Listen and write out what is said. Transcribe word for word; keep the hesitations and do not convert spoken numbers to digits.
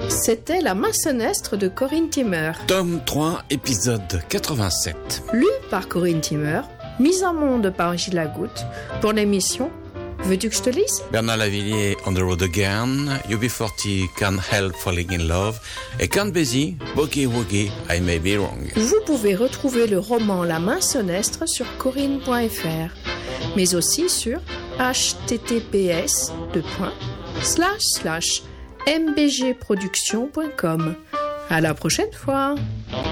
C'était La main sinistre de Corinne Timmer. Tome trois, épisode quatre-vingt-sept. Lu par Corinne Timmer, mise en monde par Gilles Lagoutte, pour l'émission Veux-tu que je te lise? Bernard Lavillier, On the Road Again, U B quarante, Can't Help Falling in Love, et Count Basie, Boogie Woogie, I May Be Wrong. Vous pouvez retrouver le roman La main sinistre sur corinne point f r, mais aussi sur h t t p s deux points slash slash m b g production point com. À la prochaine fois!